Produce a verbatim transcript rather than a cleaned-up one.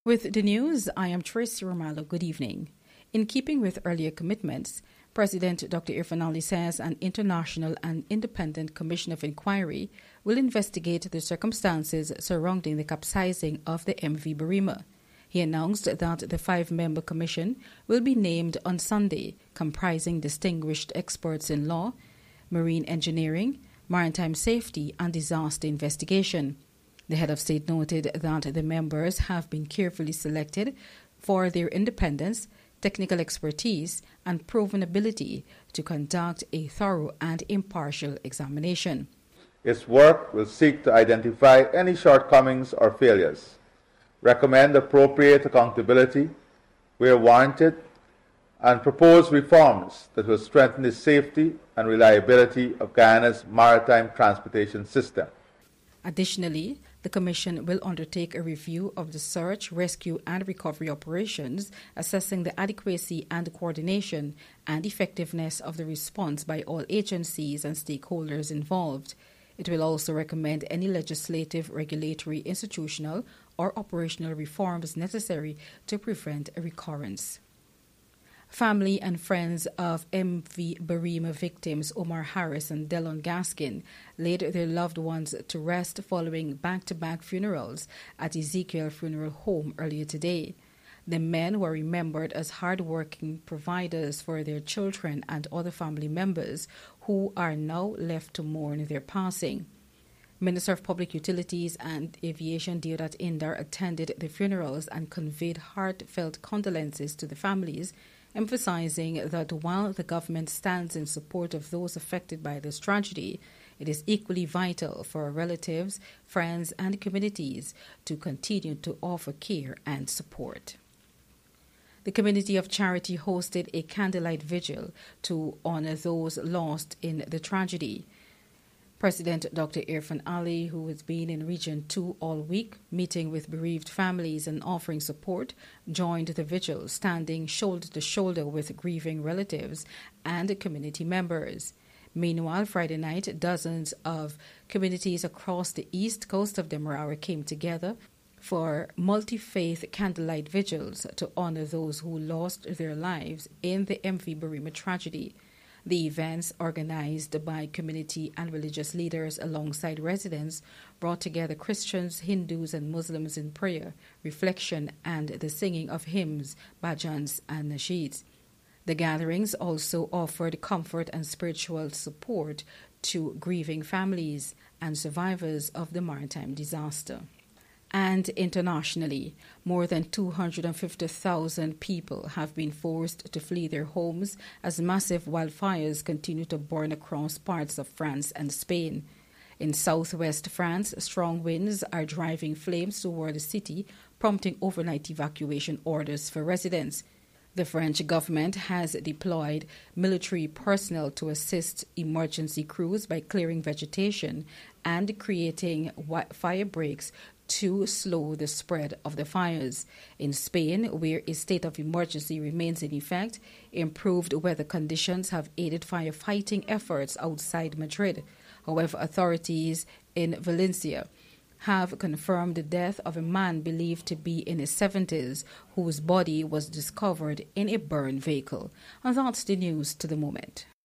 With the news, I am Tracy Romalo. Good evening. In keeping with earlier commitments, President Doctor Irfaan Ali says an international and independent commission of inquiry will investigate the circumstances surrounding the capsizing of the M V Birima. He announced that the five-member commission will be named on Sunday, comprising distinguished experts in law, marine engineering, maritime safety, and disaster investigation. The head of state noted that the members have been carefully selected for their independence, technical expertise, and proven ability to conduct a thorough and impartial examination. Its work will seek to identify any shortcomings or failures, recommend appropriate accountability where warranted, and propose reforms that will strengthen the safety and reliability of Guyana's maritime transportation system. Additionally, the Commission will undertake a review of the search, rescue, and recovery operations, assessing the adequacy and coordination and effectiveness of the response by all agencies and stakeholders involved. It will also recommend any legislative, regulatory, institutional, or operational reforms necessary to prevent a recurrence. Family and friends of M V Birima victims Omar Harris and Delon Gaskin laid their loved ones to rest following back-to-back funerals at Ezekiel Funeral Home earlier today. The men were remembered as hard-working providers for their children and other family members who are now left to mourn their passing. Minister of Public Utilities and Aviation Deodat Indar attended the funerals and conveyed heartfelt condolences to the families, emphasizing that while the government stands in support of those affected by this tragedy, it is equally vital for relatives, friends, and communities to continue to offer care and support. The Community of Charity hosted a candlelight vigil to honor those lost in the tragedy. President Doctor Irfaan Ali, who has been in Region two all week, meeting with bereaved families and offering support, joined the vigil, standing shoulder to shoulder with grieving relatives and community members. Meanwhile, Friday night, dozens of communities across the east coast of Demerara came together for multi-faith candlelight vigils to honor those who lost their lives in the M V Birima tragedy. The events, organized by community and religious leaders alongside residents, brought together Christians, Hindus, and Muslims in prayer, reflection, and the singing of hymns, bhajans, and nasheeds. The gatherings also offered comfort and spiritual support to grieving families and survivors of the maritime disaster. And internationally, more than two hundred fifty thousand people have been forced to flee their homes as massive wildfires continue to burn across parts of France and Spain. In southwest France, strong winds are driving flames toward the city, prompting overnight evacuation orders for residents. The French government has deployed military personnel to assist emergency crews by clearing vegetation and creating fire breaks to slow the spread of the fires. In Spain, where a state of emergency remains in effect, improved weather conditions have aided firefighting efforts outside Madrid. However, authorities in Valencia have confirmed the death of a man believed to be in his seventies, whose body was discovered in a burned vehicle. And that's the news to the moment.